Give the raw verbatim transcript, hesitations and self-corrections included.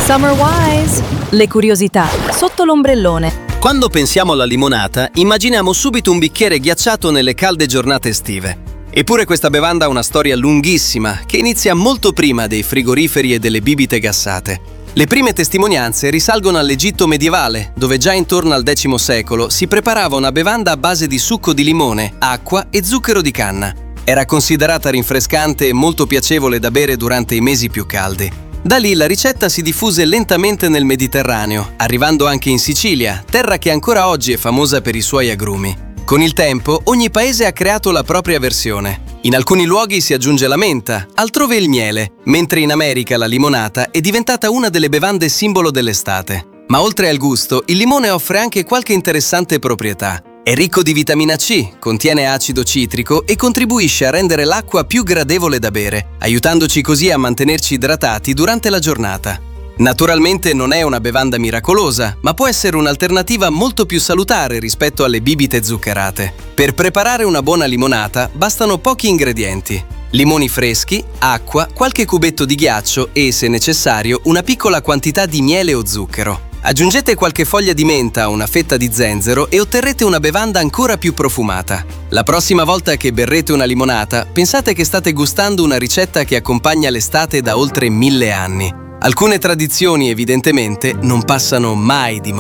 Summer Wise! Le curiosità sotto l'ombrellone. Quando pensiamo alla limonata, immaginiamo subito un bicchiere ghiacciato nelle calde giornate estive. Eppure questa bevanda ha una storia lunghissima, che inizia molto prima dei frigoriferi e delle bibite gassate. Le prime testimonianze risalgono all'Egitto medievale, dove già intorno al decimo secolo si preparava una bevanda a base di succo di limone, acqua e zucchero di canna. Era considerata rinfrescante e molto piacevole da bere durante i mesi più caldi. Da lì la ricetta si diffuse lentamente nel Mediterraneo, arrivando anche in Sicilia, terra che ancora oggi è famosa per i suoi agrumi. Con il tempo, ogni paese ha creato la propria versione. In alcuni luoghi si aggiunge la menta, altrove il miele, mentre in America la limonata è diventata una delle bevande simbolo dell'estate. Ma oltre al gusto, il limone offre anche qualche interessante proprietà. È ricco di vitamina C, contiene acido citrico e contribuisce a rendere l'acqua più gradevole da bere, aiutandoci così a mantenerci idratati durante la giornata. Naturalmente non è una bevanda miracolosa, ma può essere un'alternativa molto più salutare rispetto alle bibite zuccherate. Per preparare una buona limonata bastano pochi ingredienti: limoni freschi, acqua, qualche cubetto di ghiaccio e, se necessario, una piccola quantità di miele o zucchero. Aggiungete qualche foglia di menta o una fetta di zenzero e otterrete una bevanda ancora più profumata. La prossima volta che berrete una limonata, pensate che state gustando una ricetta che accompagna l'estate da oltre mille anni. Alcune tradizioni, evidentemente, non passano mai di moda.